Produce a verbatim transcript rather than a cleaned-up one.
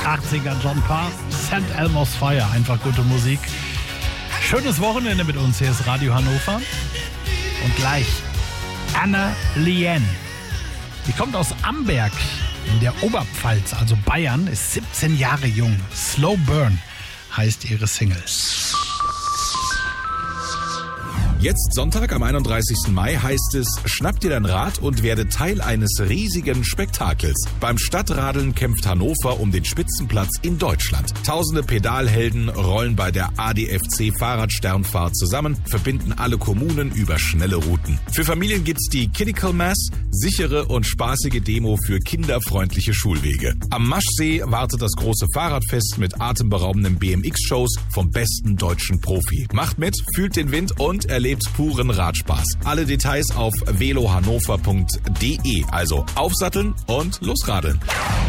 achtziger John Parr, Sankt Elmo's Fire, einfach gute Musik. Schönes Wochenende mit uns, hier ist Radio Hannover. Und gleich Anna Lien. Die kommt aus Amberg in der Oberpfalz, also Bayern, ist siebzehn Jahre jung. Slow Burn heißt ihre Single. Jetzt Sonntag am einunddreißigsten Mai heißt es, schnapp dir dein Rad und werde Teil eines riesigen Spektakels. Beim Stadtradeln kämpft Hannover um den Spitzenplatz in Deutschland. Tausende Pedalhelden rollen bei der A D F C Fahrradsternfahrt zusammen, verbinden alle Kommunen über schnelle Routen. Für Familien gibt's die Kinnical Mass, sichere und spaßige Demo für kinderfreundliche Schulwege. Am Maschsee wartet das große Fahrradfest mit atemberaubenden B M X-Shows vom besten deutschen Profi. Macht mit, fühlt den Wind und erlebt puren Radspaß. Alle Details auf velohannover punkt de. Also aufsatteln und losradeln.